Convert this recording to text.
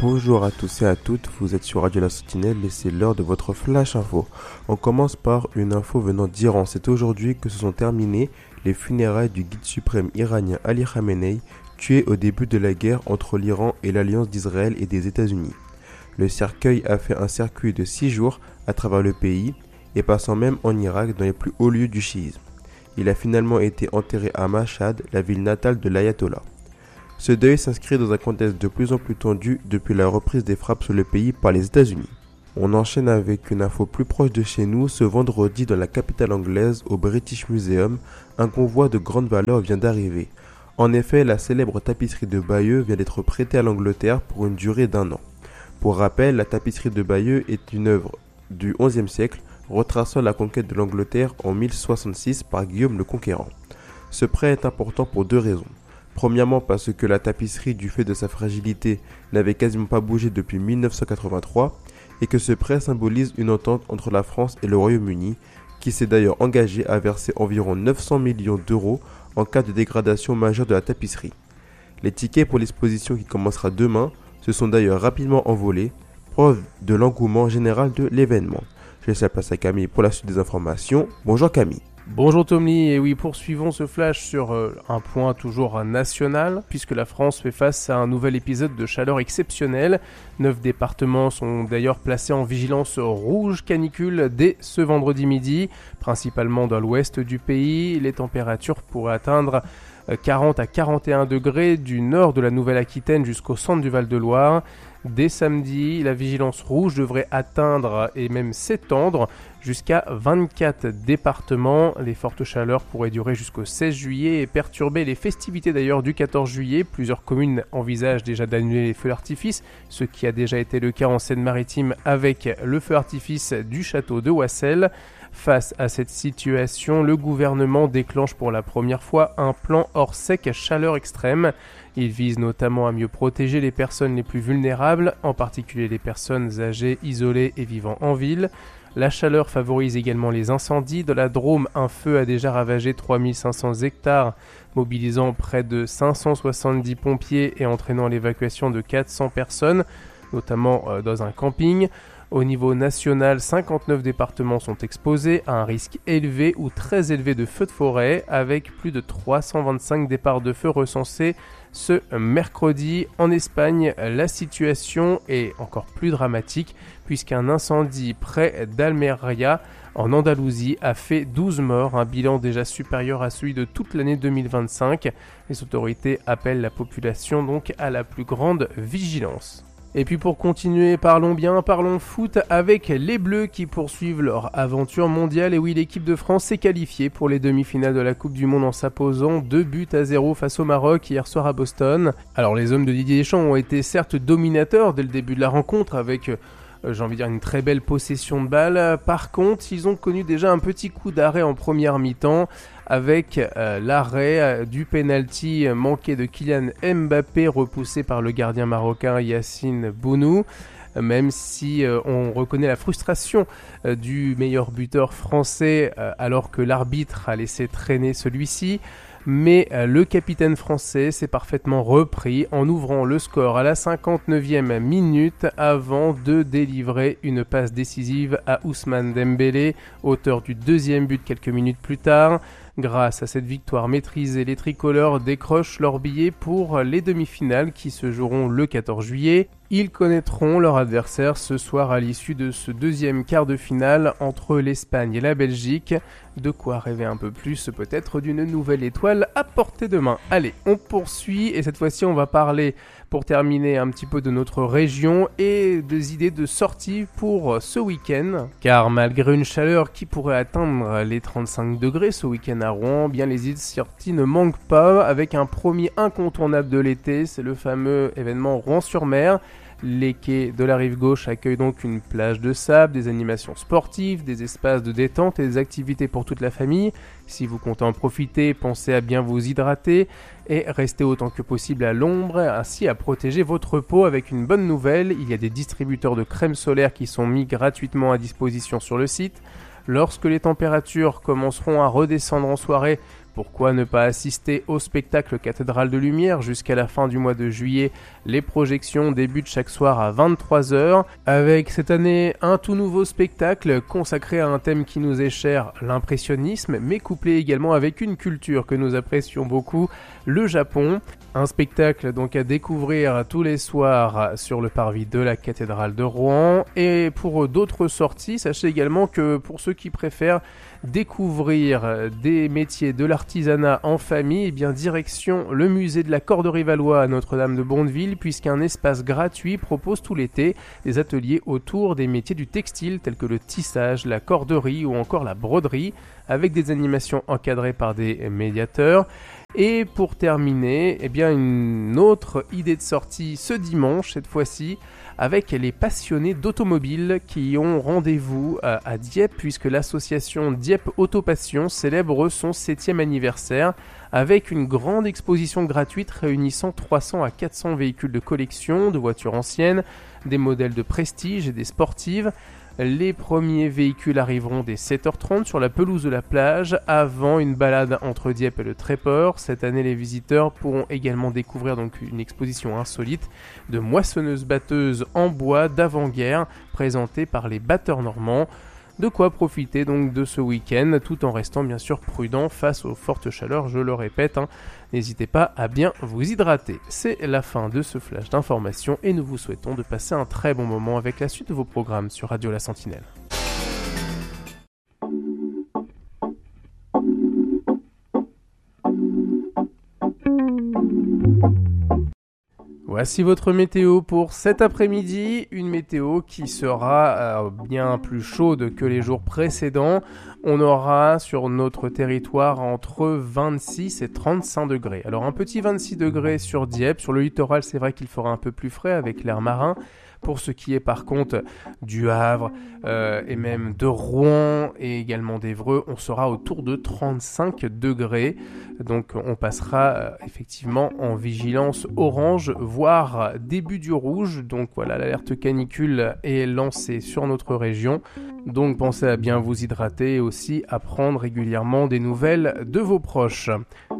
Bonjour à tous et à toutes, vous êtes sur Radio La Sentinelle et c'est l'heure de votre Flash Info. On commence par une info venant d'Iran. C'est aujourd'hui que se sont terminées les funérailles du guide suprême iranien Ali Khamenei, tué au début de la guerre entre l'Iran et l'Alliance d'Israël et des États-Unis. Le cercueil a fait un circuit de 6 jours à travers le pays et passant même en Irak dans les plus hauts lieux du chiisme. Il a finalement été enterré à Mashhad, la ville natale de l'ayatollah. Ce deuil s'inscrit dans un contexte de plus en plus tendu depuis la reprise des frappes sur le pays par les États-Unis. On enchaîne avec une info plus proche de chez nous. Ce vendredi, dans la capitale anglaise, au British Museum, un convoi de grande valeur vient d'arriver. En effet, la célèbre tapisserie de Bayeux vient d'être prêtée à l'Angleterre pour une durée d'1 an. Pour rappel, la tapisserie de Bayeux est une œuvre du XIe siècle retraçant la conquête de l'Angleterre en 1066 par Guillaume le Conquérant. Ce prêt est important pour 2 raisons. Premièrement parce que la tapisserie, du fait de sa fragilité, n'avait quasiment pas bougé depuis 1983 et que ce prêt symbolise une entente entre la France et le Royaume-Uni qui s'est d'ailleurs engagé à verser environ 900 millions d'euros en cas de dégradation majeure de la tapisserie. Les tickets pour l'exposition qui commencera demain se sont d'ailleurs rapidement envolés, preuve de l'engouement général de l'événement. Je laisse la place à Camille pour la suite des informations. Bonjour Camille. Bonjour Tommy, et oui, poursuivons ce flash sur un point toujours national, puisque la France fait face à un nouvel épisode de chaleur exceptionnelle. 9 départements sont d'ailleurs placés en vigilance rouge canicule dès ce vendredi midi, principalement dans l'ouest du pays. Les températures pourraient atteindre 40 à 41 degrés du nord de la Nouvelle-Aquitaine jusqu'au centre du Val-de-Loire. Dès samedi, la vigilance rouge devrait atteindre et même s'étendre jusqu'à 24 départements. Les fortes chaleurs pourraient durer jusqu'au 16 juillet et perturber les festivités d'ailleurs du 14 juillet. Plusieurs communes envisagent déjà d'annuler les feux d'artifice, ce qui a déjà été le cas en Seine-Maritime avec le feu d'artifice du château de Wassel. Face à cette situation, le gouvernement déclenche pour la première fois un plan hors sec à chaleur extrême. Il vise notamment à mieux protéger les personnes les plus vulnérables, en particulier les personnes âgées, isolées et vivant en ville. La chaleur favorise également les incendies. Dans la Drôme, un feu a déjà ravagé 3500 hectares, mobilisant près de 570 pompiers et entraînant l'évacuation de 400 personnes, notamment dans un camping. Au niveau national, 59 départements sont exposés à un risque élevé ou très élevé de feux de forêt, avec plus de 325 départs de feu recensés ce mercredi. En Espagne, la situation est encore plus dramatique, puisqu'un incendie près d'Almeria, en Andalousie, a fait 12 morts, un bilan déjà supérieur à celui de toute l'année 2025. Les autorités appellent la population donc à la plus grande vigilance. Et puis pour continuer, parlons foot avec les Bleus qui poursuivent leur aventure mondiale. Et oui, l'équipe de France s'est qualifiée pour les demi-finales de la Coupe du Monde en s'imposant 2-0 face au Maroc hier soir à Boston. Alors les hommes de Didier Deschamps ont été certes dominateurs dès le début de la rencontre avec une très belle possession de balle. Par contre, ils ont connu déjà un petit coup d'arrêt en première mi-temps avec l'arrêt du penalty manqué de Kylian Mbappé repoussé par le gardien marocain Yacine Bounou. Même si on reconnaît la frustration du meilleur buteur français alors que l'arbitre a laissé traîner celui-ci. Mais le capitaine français s'est parfaitement repris en ouvrant le score à la 59e minute avant de délivrer une passe décisive à Ousmane Dembélé, auteur du deuxième but quelques minutes plus tard. Grâce à cette victoire maîtrisée, les tricolores décrochent leur billet pour les demi-finales qui se joueront le 14 juillet. Ils connaîtront leur adversaire ce soir à l'issue de ce deuxième quart de finale entre l'Espagne et la Belgique. De quoi rêver un peu plus peut-être d'une nouvelle étoile à portée de main. Allez, on poursuit et cette fois-ci on va parler pour terminer un petit peu de notre région et des idées de sortie pour ce week-end. Car malgré une chaleur qui pourrait atteindre les 35 degrés ce week-end à Rouen, bien les idées de sortie ne manquent pas avec un premier incontournable de l'été, c'est le fameux événement Rouen-sur-Mer. Les quais de la rive gauche accueillent donc une plage de sable, des animations sportives, des espaces de détente et des activités pour toute la famille. Si vous comptez en profiter, pensez à bien vous hydrater et restez autant que possible à l'ombre, ainsi à protéger votre peau avec une bonne nouvelle. Il y a des distributeurs de crème solaire qui sont mis gratuitement à disposition sur le site. Lorsque les températures commenceront à redescendre en soirée, Pourquoi ne pas assister au spectacle Cathédrale de Lumière jusqu'à la fin du mois de juillet? Les projections débutent chaque soir à 23h, avec cette année un tout nouveau spectacle consacré à un thème qui nous est cher, l'impressionnisme, mais couplé également avec une culture que nous apprécions beaucoup, le Japon. Un spectacle donc à découvrir tous les soirs sur le parvis de la cathédrale de Rouen. Et pour d'autres sorties, sachez également que pour ceux qui préfèrent découvrir des métiers de l'artisanat en famille, eh bien direction le musée de la corderie valois à Notre-Dame de Bondeville, puisqu'un espace gratuit propose tout l'été des ateliers autour des métiers du textile tels que le tissage, la corderie ou encore la broderie, avec des animations encadrées par des médiateurs. Et pour terminer, eh bien une autre idée de sortie ce dimanche, cette fois-ci, avec les passionnés d'automobile qui ont rendez-vous à Dieppe, puisque l'association Dieppe Autopassion célèbre son 7e anniversaire avec une grande exposition gratuite réunissant 300 à 400 véhicules de collection, de voitures anciennes, des modèles de prestige et des sportives. Les premiers véhicules arriveront dès 7h30 sur la pelouse de la plage avant une balade entre Dieppe et le Tréport. Cette année, les visiteurs pourront également découvrir donc une exposition insolite de moissonneuses-batteuses en bois d'avant-guerre présentée par les batteurs normands. De quoi profiter donc de ce week-end tout en restant bien sûr prudent face aux fortes chaleurs, je le répète. N'hésitez pas à bien vous hydrater. C'est la fin de ce flash d'information et nous vous souhaitons de passer un très bon moment avec la suite de vos programmes sur Radio La Sentinelle. Voici votre météo pour cet après-midi, une météo qui sera bien plus chaude que les jours précédents. On aura sur notre territoire entre 26 et 35 degrés. Alors un petit 26 degrés sur Dieppe, sur le littoral c'est vrai qu'il fera un peu plus frais avec l'air marin. Pour ce qui est par contre du Havre et même de Rouen et également d'Évreux, on sera autour de 35 degrés. Donc on passera effectivement en vigilance orange, voire début du rouge. Donc voilà, l'alerte canicule est lancée sur notre région. Donc pensez à bien vous hydrater et aussi à prendre régulièrement des nouvelles de vos proches.